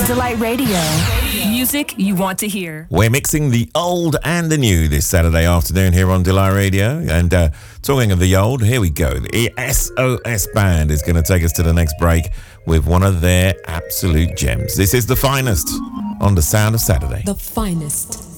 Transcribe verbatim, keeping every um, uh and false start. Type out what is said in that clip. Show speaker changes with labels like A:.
A: Delight Radio. Music you want to hear.
B: We're mixing the old and the new this Saturday afternoon here on Delight Radio. And uh, talking of the old, here we go. The S O S Band is going to take us to the next break with one of their absolute gems. This is The Finest on The Sound of Saturday.
C: The Finest.